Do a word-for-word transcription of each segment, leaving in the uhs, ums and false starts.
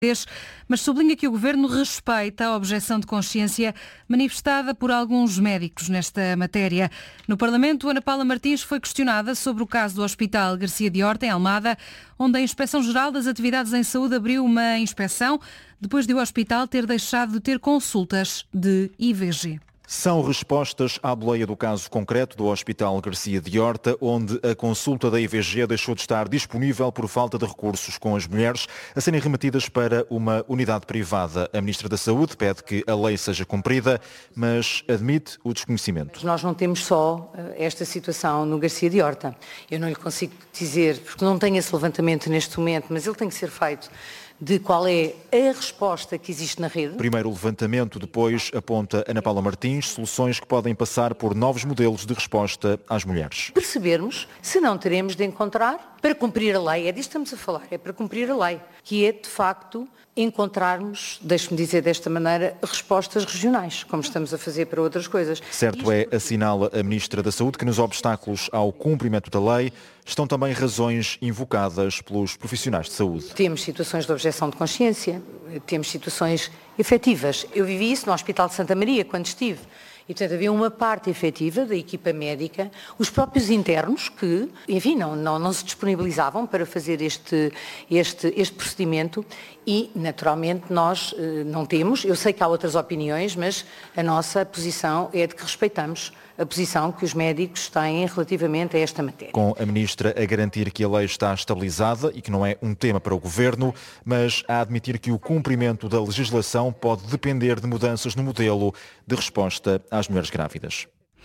mas sublinha que o Governo respeita a objeção de consciência manifestada por alguns médicos nesta matéria. No Parlamento, Ana Paula Martins foi questionada sobre o caso do Hospital Garcia de Horta, em Almada, onde a Inspeção-Geral das Atividades em Saúde abriu uma inspeção depois de o hospital ter deixado de ter consultas de I V G. São respostas à boleia do caso concreto do Hospital Garcia de Horta, onde a consulta da I V G deixou de estar disponível por falta de recursos, com as mulheres a serem remetidas para uma unidade privada. A Ministra da Saúde pede que a lei seja cumprida, mas admite o desconhecimento. Nós não temos só esta situação no Garcia de Horta. Eu não lhe consigo dizer, porque não tenho esse levantamento neste momento, mas ele tem que ser feito, de qual é a resposta que existe na rede. Primeiro o levantamento, depois aponta Ana Paula Martins, soluções que podem passar por novos modelos de resposta às mulheres. Percebermos se não teremos de encontrar, para cumprir a lei, é disto que estamos a falar, é para cumprir a lei, que é de facto encontrarmos, deixe-me dizer desta maneira, respostas regionais, como estamos a fazer para outras coisas. Certo é, assinala a Ministra da Saúde, que nos obstáculos ao cumprimento da lei estão também razões invocadas pelos profissionais de saúde. Temos situações de objeção de consciência, temos situações efetivas. Eu vivi isso no Hospital de Santa Maria, quando estive. E, portanto, havia uma parte efetiva da equipa médica, os próprios internos que, enfim, não, não, não se disponibilizavam para fazer este, este, este procedimento e, naturalmente, nós eh, não temos. Eu sei que há outras opiniões, mas a nossa posição é de que respeitamos a posição que os médicos têm relativamente a esta matéria. Com a Ministra a garantir que a lei está estabilizada e que não é um tema para o Governo, mas a admitir que o cumprimento da legislação pode depender de mudanças no modelo de resposta às mulheres grávidas.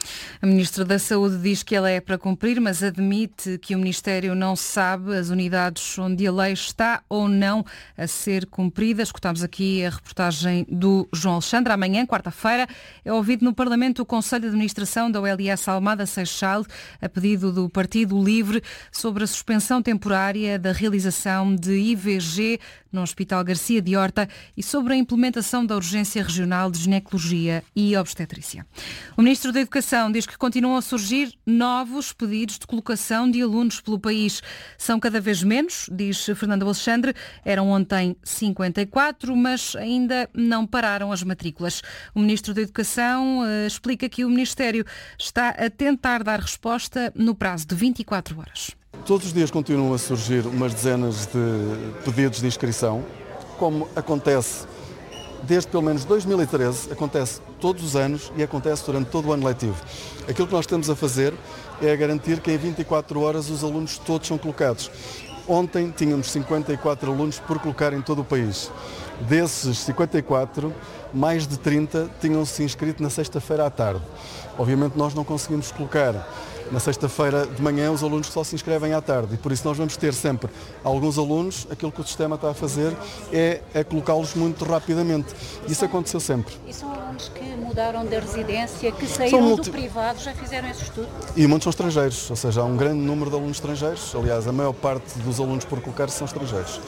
A Ministra da Saúde diz que ela é para cumprir, mas admite que o Ministério não sabe as unidades onde a lei está ou não a ser cumprida. Escutámos aqui a reportagem do João Alexandre. Amanhã, quarta-feira, é ouvido no Parlamento o Conselho de Administração da O L S Almada Seixal, a pedido do Partido Livre, sobre a suspensão temporária da realização de I V G no Hospital Garcia de Horta e sobre a implementação da Urgência Regional de Ginecologia e Obstetrícia. O Ministro da Educação diz que continuam a surgir novos pedidos de colocação de alunos pelo país. São cada vez menos, diz Fernando Alexandre. Eram ontem cinquenta e quatro, mas ainda não pararam as matrículas. O Ministro da Educação uh, explica que o Ministério está a tentar dar resposta no prazo de vinte e quatro horas. Todos os dias continuam a surgir umas dezenas de pedidos de inscrição, como acontece desde pelo menos dois mil e treze, acontece todos os anos e acontece durante todo o ano letivo. Aquilo que nós estamos a fazer é garantir que em vinte e quatro horas os alunos todos são colocados. Ontem tínhamos cinquenta e quatro alunos por colocar em todo o país. Desses cinquenta e quatro, mais de trinta tinham-se inscrito na sexta-feira à tarde. Obviamente nós não conseguimos colocar na sexta-feira de manhã os alunos só se inscrevem à tarde e por isso nós vamos ter sempre alguns alunos, aquilo que o sistema está a fazer é, é colocá-los muito rapidamente. Isso aconteceu sempre. E são alunos que mudaram de residência, que saíram multi... do privado, já fizeram esse estudo? E muitos são estrangeiros, ou seja, há um grande número de alunos estrangeiros. Aliás, a maior parte dos alunos por colocar são estrangeiros.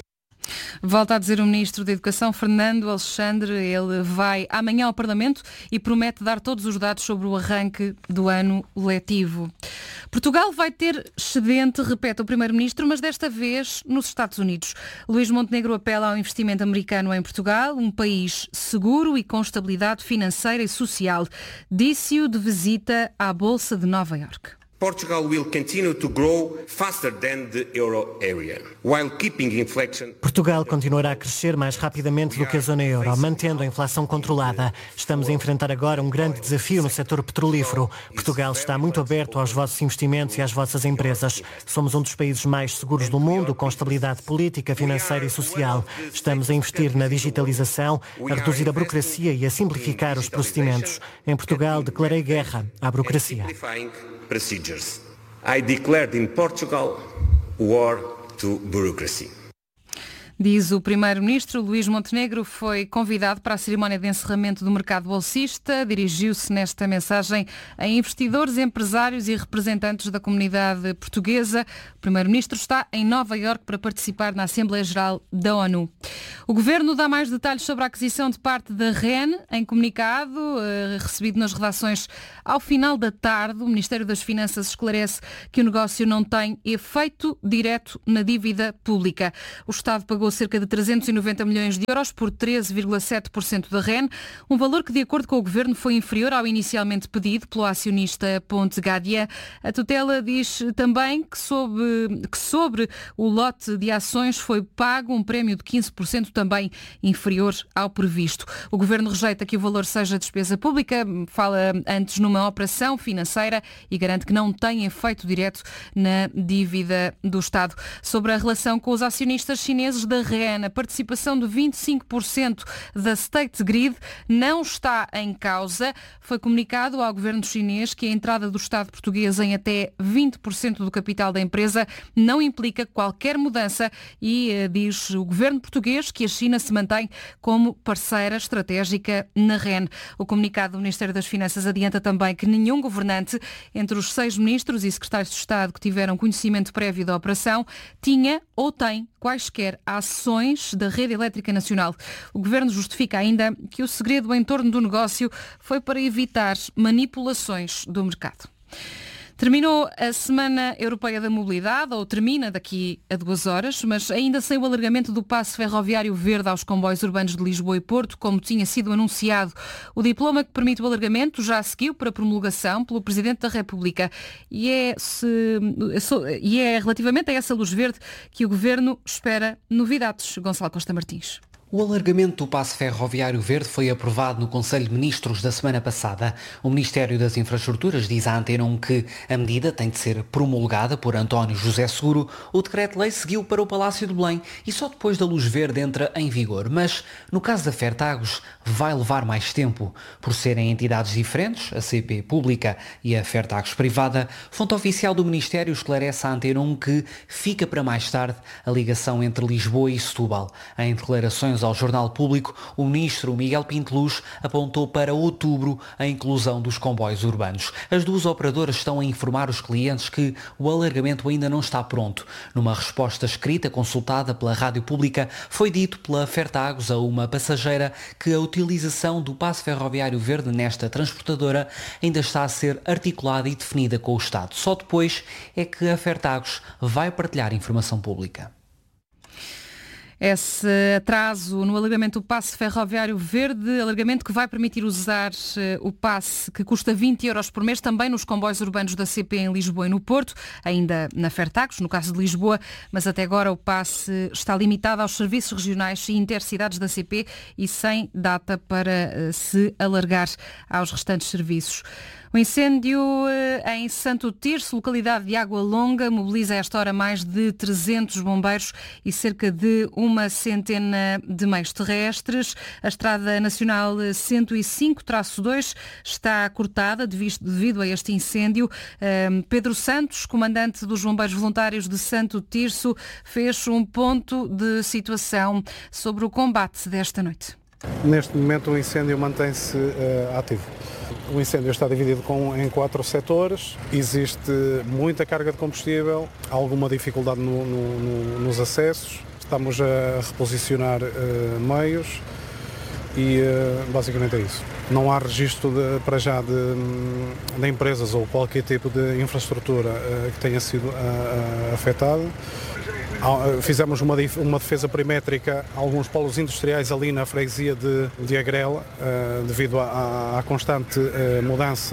Volta a dizer o Ministro da Educação, Fernando Alexandre. Ele vai amanhã ao Parlamento e promete dar todos os dados sobre o arranque do ano letivo. Portugal vai ter excedente, repete o Primeiro-Ministro, mas desta vez nos Estados Unidos. Luís Montenegro apela ao investimento americano em Portugal, um país seguro e com estabilidade financeira e social. Disse-o de visita à Bolsa de Nova Iorque. Portugal will continue to grow faster than the euro area, while keeping inflation. Portugal continuará a crescer mais rapidamente do que a zona euro, mantendo a inflação controlada. Estamos a enfrentar agora um grande desafio no setor petrolífero. Portugal está muito aberto aos vossos investimentos e às vossas empresas. Somos um dos países mais seguros do mundo, com estabilidade política, financeira e social. Estamos a investir na digitalização, a reduzir a burocracia e a simplificar os procedimentos. Em Portugal, declarei guerra à burocracia. Procedures. I declared in Portugal war to bureaucracy. Diz o Primeiro-Ministro. Luís Montenegro foi convidado para a cerimónia de encerramento do mercado bolsista. Dirigiu-se nesta mensagem a investidores, empresários e representantes da comunidade portuguesa. O Primeiro-Ministro está em Nova Iorque para participar na Assembleia Geral da ONU. O Governo dá mais detalhes sobre a aquisição de parte da R E N. Em comunicado eh, recebido nas redações ao final da tarde, o Ministério das Finanças esclarece que o negócio não tem efeito direto na dívida pública. O Estado pagou pagou cerca de trezentos e noventa milhões de euros por treze vírgula sete por cento da R E N, um valor que, de acordo com o Governo, foi inferior ao inicialmente pedido pelo acionista Ponte Gadian. A tutela diz também que sobre, que sobre o lote de ações foi pago um prémio de quinze por cento, também inferior ao previsto. O Governo rejeita que o valor seja despesa pública, fala antes numa operação financeira e garante que não tem efeito direto na dívida do Estado. Sobre a relação com os acionistas chineses da R E N, a participação de vinte e cinco por cento da State Grid não está em causa. Foi comunicado ao Governo chinês que a entrada do Estado português em até vinte por cento do capital da empresa não implica qualquer mudança e eh, diz o Governo português que a China se mantém como parceira estratégica na R E N. O comunicado do Ministério das Finanças adianta também que nenhum governante entre os seis ministros e secretários de Estado que tiveram conhecimento prévio da operação tinha ou tem quaisquer ações da Rede Elétrica Nacional. O Governo justifica ainda que o segredo em torno do negócio foi para evitar manipulações do mercado. Terminou a Semana Europeia da Mobilidade, ou termina daqui a duas horas, mas ainda sem o alargamento do passe ferroviário verde aos comboios urbanos de Lisboa e Porto, como tinha sido anunciado. O diploma que permite o alargamento já seguiu para promulgação pelo Presidente da República e é, se, e é relativamente a essa luz verde que o Governo espera novidades. Gonçalo Costa Martins. O alargamento do passe ferroviário verde foi aprovado no Conselho de Ministros da semana passada. O Ministério das Infraestruturas diz à Antena um que a medida tem de ser promulgada por António José Seguro. O decreto-lei seguiu para o Palácio de Belém e só depois da luz verde entra em vigor. Mas, no caso da Fertagos, vai levar mais tempo. Por serem entidades diferentes, a C P pública e a Fertagos privada, fonte oficial do Ministério esclarece à Antena um que fica para mais tarde a ligação entre Lisboa e Setúbal. Em declarações ao Jornal Público, o ministro Miguel Pinto Luz apontou para outubro a inclusão dos comboios urbanos. As duas operadoras estão a informar os clientes que o alargamento ainda não está pronto. Numa resposta escrita consultada pela Rádio Pública, foi dito pela Fertagos a uma passageira que a utilização do passe ferroviário verde nesta transportadora ainda está a ser articulada e definida com o Estado. Só depois é que a Fertagos vai partilhar informação pública. Esse atraso no alargamento do passe ferroviário verde, alargamento que vai permitir usar o passe que custa vinte euros por mês também nos comboios urbanos da C P em Lisboa e no Porto, ainda na Fertagos, no caso de Lisboa, mas até agora o passe está limitado aos serviços regionais e intercidades da C P e sem data para se alargar aos restantes serviços. O incêndio em Santo Tirso, localidade de Água Longa, mobiliza a esta hora mais de trezentos bombeiros e cerca de uma centena de meios terrestres. A Estrada Nacional cento e cinco traço dois está cortada devido a este incêndio. Pedro Santos, comandante dos Bombeiros Voluntários de Santo Tirso, fez um ponto de situação sobre o combate desta noite. Neste momento o incêndio mantém-se uh, ativo. O incêndio está dividido com, em quatro setores, existe muita carga de combustível, alguma dificuldade no, no, no, nos acessos, estamos a reposicionar uh, meios e uh, basicamente é isso. Não há registro de, para já de, de empresas ou qualquer tipo de infraestrutura uh, que tenha sido uh, uh, afetada. Fizemos uma, uma defesa perimétrica a alguns polos industriais ali na freguesia de, de Agrela, uh, devido à, à constante uh, mudança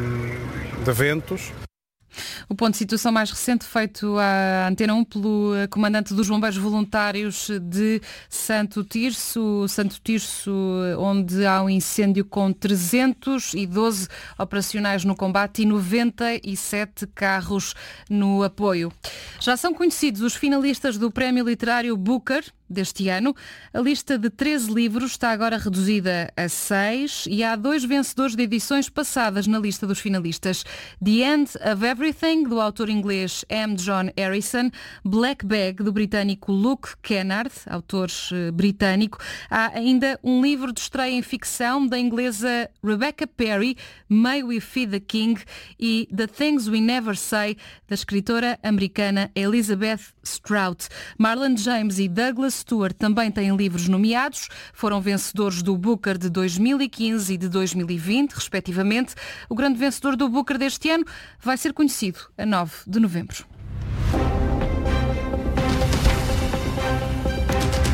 de, de ventos. O ponto de situação mais recente feito à Antena um pelo comandante dos Bombeiros Voluntários de Santo Tirso, Santo Tirso, onde há um incêndio com trezentos e doze operacionais no combate e noventa e sete carros no apoio. Já são conhecidos os finalistas do Prémio Literário Booker deste ano. A lista de treze livros está agora reduzida a seis e há dois vencedores de edições passadas na lista dos finalistas. The End of Everything, do autor inglês M. John Harrison, Black Bag, do britânico Luke Kennard, autor britânico. Há ainda um livro de estreia em ficção da inglesa Rebecca Perry, May We Feed the King, e The Things We Never Say, da escritora americana Elizabeth Strout. Marlon James e Douglas Stewart também têm livros nomeados, foram vencedores do Booker de dois mil e quinze e de dois mil e vinte, respectivamente. O grande vencedor do Booker deste ano vai ser conhecido a nove de novembro.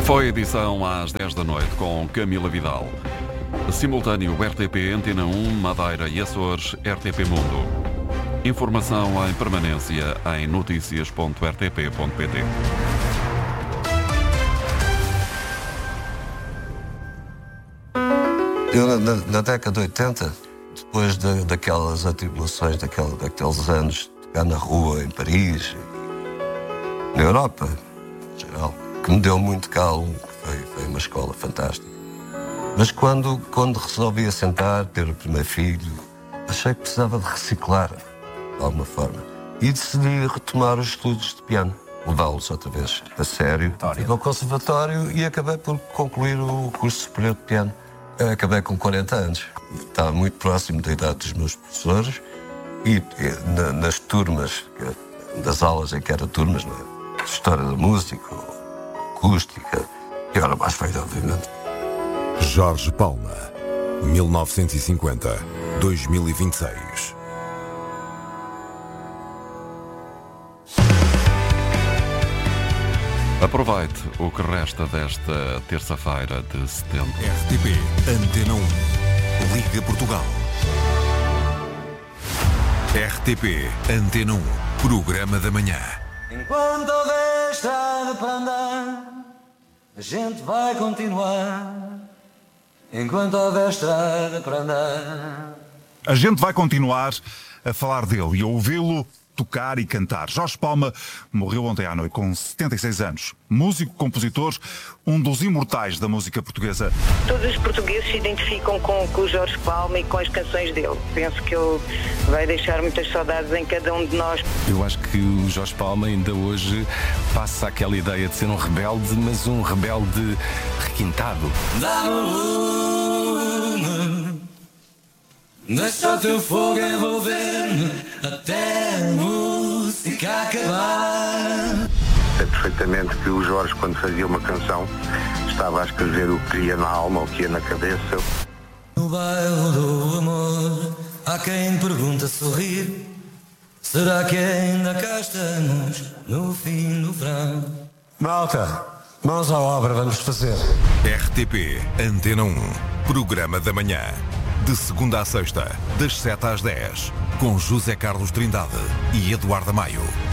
Foi edição às dez da noite com Camila Vidal. Simultâneo R T P Antena um, Madeira e Açores, R T P Mundo. Informação em permanência em notícias ponto r t p ponto p t. Eu, na, na década de oitenta, depois de, daquelas atribulações, daquela, daqueles anos de tocar na rua, em Paris, na Europa, em geral, que me deu muito calo, foi, foi uma escola fantástica. Mas quando, quando resolvi assentar, ter o primeiro filho, achei que precisava de reciclar, de alguma forma. E decidi retomar os estudos de piano, levá-los outra vez a sério. Fui ao conservatório e acabei por concluir o curso superior de piano. Eu acabei com quarenta anos. Estava muito próximo da idade dos meus professores e, e na, nas turmas, das aulas em que era turmas, não é? História da música, acústica, e agora mais feita, obviamente. Jorge Palma, mil novecentos e cinquenta a dois mil e vinte e seis. Aproveite o que resta desta terça-feira de setembro. R T P Antena um, Liga Portugal. R T P Antena um, Programa da Manhã. Enquanto houver estrada para andar, a gente vai continuar. Enquanto houver estrada para andar. A gente vai continuar a falar dele e a ouvi-lo tocar e cantar. Jorge Palma morreu ontem à noite com setenta e seis anos. Músico, compositor, um dos imortais da música portuguesa. Todos os portugueses se identificam com, com o Jorge Palma e com as canções dele. Penso que ele vai deixar muitas saudades em cada um de nós. Eu acho que o Jorge Palma ainda hoje passa aquela ideia de ser um rebelde, mas um rebelde requintado. Dá-me lume, deixa o teu fogo envolver-me até a música acabar. Sei perfeitamente que o Jorge, quando fazia uma canção, estava a escrever o que ia na alma, o que ia na cabeça. No baile do amor, há quem pergunta sorrir, será que ainda cá estamos no fim do verão? Malta, mãos à obra, vamos fazer. R T P Antena um, Programa da Manhã. De segunda a sexta, das sete às dez, com José Carlos Trindade e Eduardo Maio.